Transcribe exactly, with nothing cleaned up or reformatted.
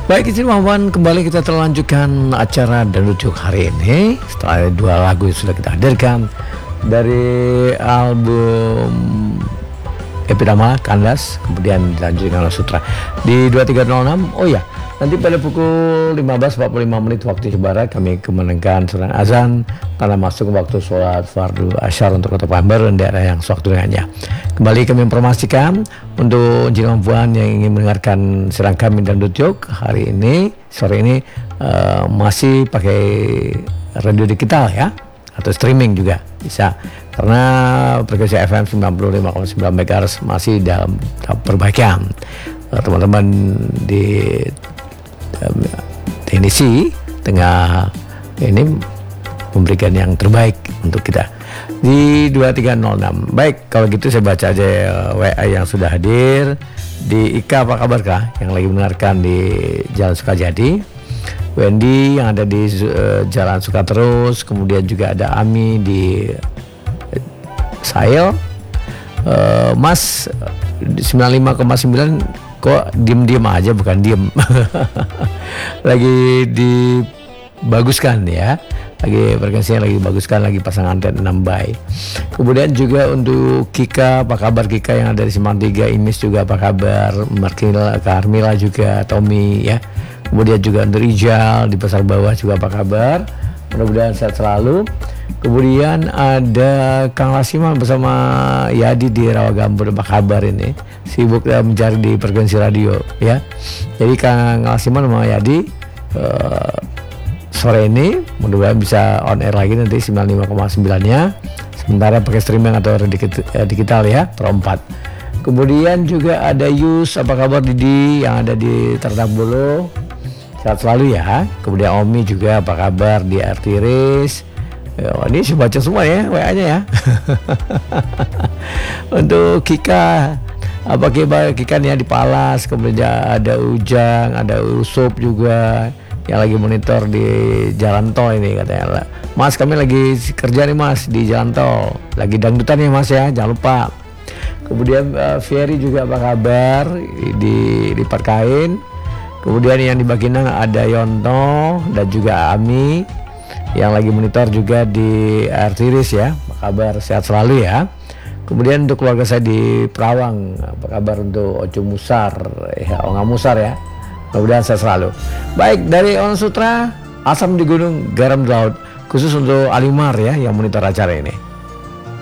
Baik, izin mohon kembali kita terlanjutkan acara Dangdut hari ini setelah dua lagu yang sudah kita hadirkan dari album Epidama Kandas, kemudian dilanjutkan oleh Sutra di dua tiga nol enam. Oh ya, nanti pada pukul lima belas empat puluh lima menit waktu Indonesia Barat kami kemenangkan surat azan karena masuk ke waktu sholat fardu asyar untuk kota Pember dan daerah yang sewaktu dengannya. Kembali kami informasikan untuk jika puan yang ingin mendengarkan siaran kami Dangdut Jok hari ini sore ini uh, masih pakai radio digital ya, atau streaming juga bisa, karena frekuensi F M sembilan puluh lima koma sembilan megahertz masih dalam tahap perbaikan. Uh, teman-teman di um, teknisi tengah ini memberikan yang terbaik untuk kita di dua tiga nol enam. Baik, kalau gitu saya baca aja uh, W A yang sudah hadir. Di Ika, apa kabar kah yang lagi mendengarkan di Jalan Sukajadi, Wendy yang ada di uh, Jalan Sukaterus, kemudian juga ada Ami di uh, Sail, uh, Mas sembilan puluh lima koma sembilan kok diem-diem aja, bukan diem lagi dibaguskan ya, lagi frekuensinya lagi baguskan, lagi pasang anten enam bay. Kemudian juga untuk Kika, apa kabar Kika yang ada di Simpang tiga, Imis juga apa kabar, Markila, Karmila juga, Tommy ya. Kemudian juga untuk Rijal di Pasar Bawah juga apa kabar, mudah-mudahan sehat selalu. Kemudian ada Kang Lasiman bersama Yadi di Rawagambur, apa kabar ini, sibuk ya, mencari di frekuensi radio ya. Jadi Kang Lasiman sama Yadi uh, sore ini mudah-mudahan bisa on air lagi nanti sembilan puluh lima koma sembilan nya, sementara pakai streaming atau digital ya, per empat. Kemudian juga ada Yus, apa kabar Didi yang ada di Ternak Bulu, sehat selalu ya. Kemudian Omi juga apa kabar di Artiris. Oh, ini saya baca semua ya W A nya ya. Untuk Kika, apa kabar Kika nih ya di Palas. Kemudian ada Ujang, ada Usup juga yang lagi monitor di jalan tol ini katanya. Mas, kami lagi kerja nih Mas di jalan tol, lagi dangdutan ya Mas ya, jangan lupa. Kemudian uh, Ferry juga apa kabar di di Parkain. Kemudian yang di Baginang ada Yonto dan juga Ami yang lagi monitor juga di Artiris ya, apa kabar, sehat selalu ya. Kemudian untuk keluarga saya di Perawang, apa kabar untuk Ojo Musar ya, Onga Musar ya, mudah-mudahan sehat selalu. Baik, dari Orang Sutra, asam di gunung, garam di laut, khusus untuk Alimar ya yang monitor acara ini.